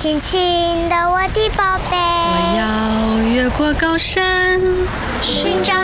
轻轻的我的宝贝。 我要越过高山， 寻找